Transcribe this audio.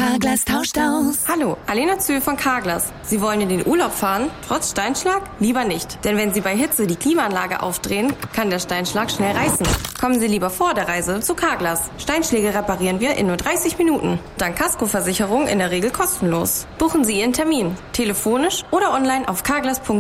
Carglass tauscht aus. Hallo, Alena Zühl von Carglass. Sie wollen in den Urlaub fahren? Trotz Steinschlag? Lieber nicht. Denn wenn Sie bei Hitze die Klimaanlage aufdrehen, kann der Steinschlag schnell reißen. Kommen Sie lieber vor der Reise zu Carglass. Steinschläge reparieren wir in nur 30 Minuten. Dank Kaskoversicherung in der Regel kostenlos. Buchen Sie Ihren Termin. Telefonisch oder online auf carglass.de.